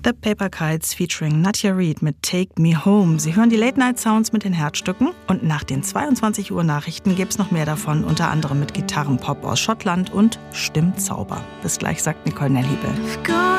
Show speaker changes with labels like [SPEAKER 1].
[SPEAKER 1] The Paper Kites featuring Nadja Reed mit Take Me Home. Sie hören die Late-Night-Sounds mit den Herzstücken und nach den 22 Uhr Nachrichten gibt's noch mehr davon, unter anderem mit Gitarrenpop aus Schottland und Stimmzauber. Bis gleich, sagt Nicole Nelliebel.